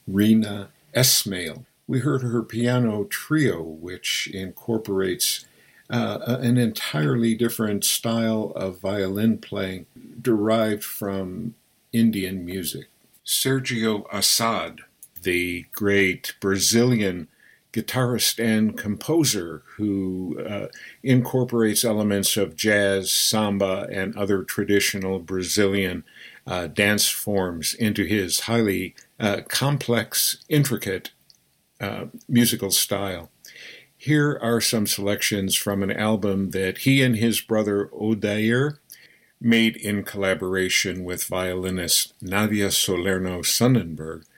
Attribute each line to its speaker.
Speaker 1: Rina Esmail. We heard her piano trio, which incorporates an entirely different style of violin playing derived from Indian music. Sergio Assad, the great Brazilian guitarist and composer who incorporates elements of jazz, samba, and other traditional Brazilian dance forms into his highly complex, intricate musical style. Here are some selections from an album that he and his brother Odair made in collaboration with violinist Nadia Salerno Sonnenberg,